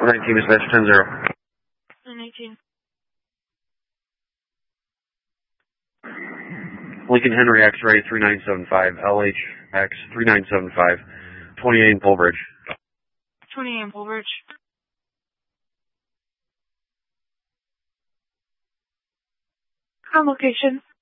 19 dispatch 10-0. 19. Lincoln Henry X-ray 3975, LHX 3975, 28 in Polbridge. 28 in Polbridge. On location.